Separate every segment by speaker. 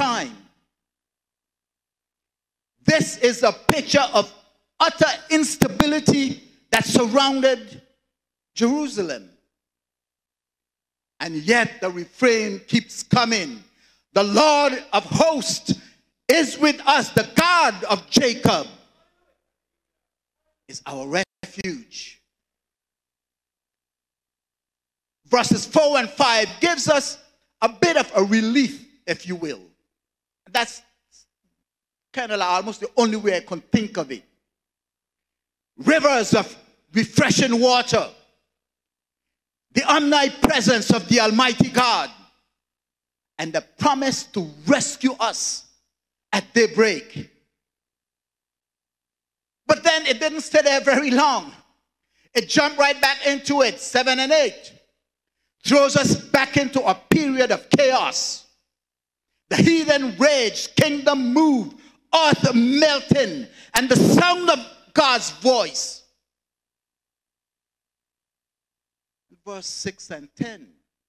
Speaker 1: time. This is a picture of utter instability that surrounded Jerusalem. And yet the refrain keeps coming. The Lord of hosts is with us. The God of Jacob is our refuge. Verses 4 and 5 gives us a bit of a relief, if you will. That's kind of like almost the only way I can think of it. Rivers of refreshing water. The omnipresence of the Almighty God. And the promise to rescue us at daybreak. But then it didn't stay there very long. It jumped right back into it, 7 and 8. Throws us back into a period of chaos. The heathen raged, kingdom moved, earth melting, and the sound of God's voice. Verse 6 and 10.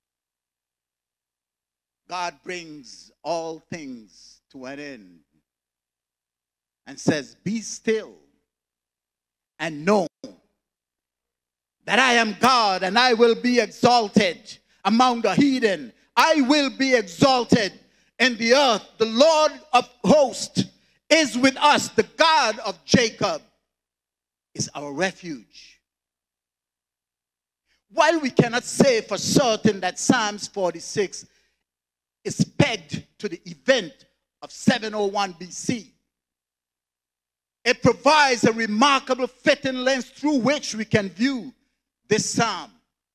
Speaker 1: God brings all things to an end and says, be still and know that I am God, and I will be exalted among the heathen. I will be exalted in the earth. The Lord of hosts is with us. The God of Jacob is our refuge. While we cannot say for certain that Psalms 46 is pegged to the event of 701 BC, it provides a remarkable fitting lens through which we can view this psalm.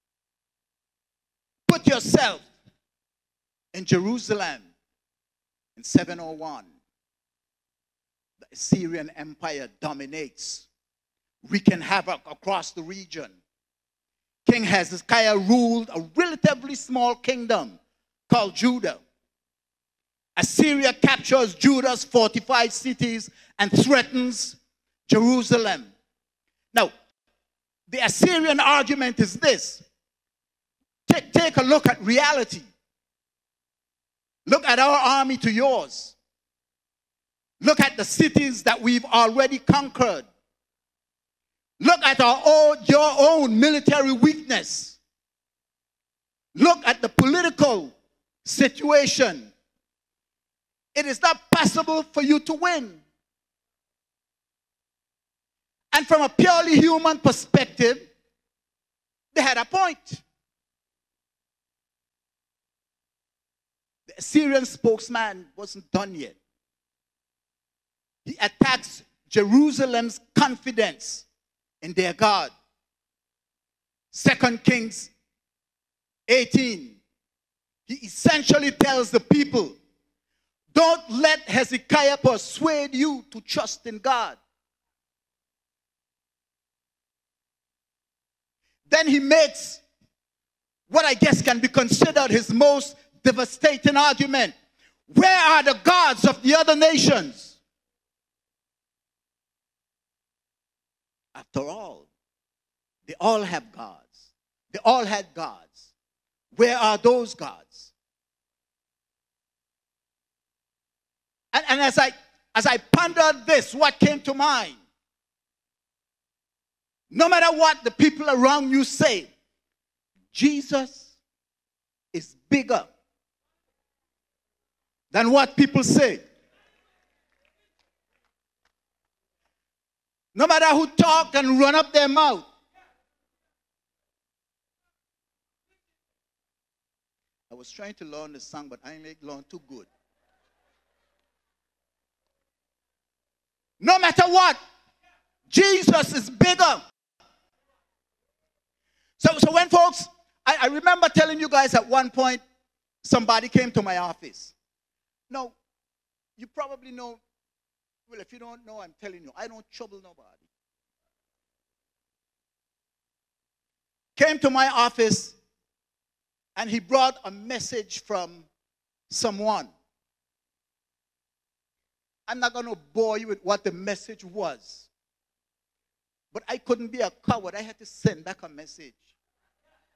Speaker 1: Put yourself in Jerusalem in 701. The Assyrian Empire dominates, wreaking havoc across the region. King Hezekiah ruled a relatively small kingdom called Judah. Assyria captures Judah's fortified cities and threatens Jerusalem. Now, the Assyrian argument is this. Take a look at reality. Look at our army to yours. Look at the cities that we've already conquered. Look at your own military weakness. Look at the political situation. It is not possible for you to win. And from a purely human perspective, they had a point. The Assyrian spokesman wasn't done yet. He attacks Jerusalem's confidence in their God. 2 Kings 18. He essentially tells the people, don't let Hezekiah persuade you to trust in God. Then he makes what I guess can be considered his most devastating argument. Where are the gods of the other nations? After all, they all have gods. They all had gods. Where are those gods? And as I pondered this, what came to mind? No matter what the people around you say, Jesus is bigger than what people say. No matter who talk and run up their mouth. I was trying to learn the song, but I ain't learn too good. No matter what, Jesus is bigger. So when folks, I remember telling you guys at one point, somebody came to my office. Now, you probably know, well, if you don't know, I'm telling you, I don't trouble nobody. Came to my office, and he brought a message from someone. I'm not going to bore you with what the message was. But I couldn't be a coward. I had to send back a message.